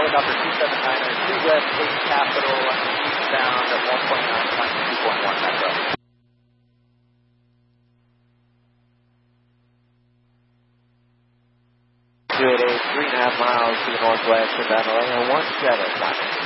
helicopter 279er, 2 West 8 Capital, eastbound at 1.9 times 2.1 metro. 288, 3.5 miles to the northwest of Atalaya, 17 miles.